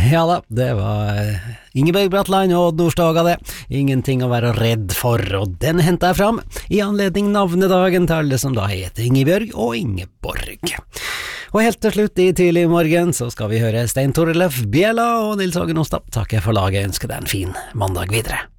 Ja da, det var Ingeborg Bratland og Odd Nordstoga det. Ingenting å være redd for, og den hentet jeg fram i anledning navnedagen til alle som da heter Ingebjørg og Ingeborg. Og helt til slutt i tidlig morgen så skal vi høre Stein Torleif Bjella og Nils Åge Nostad. Takker for laget, ønsker deg en fin mandag videre.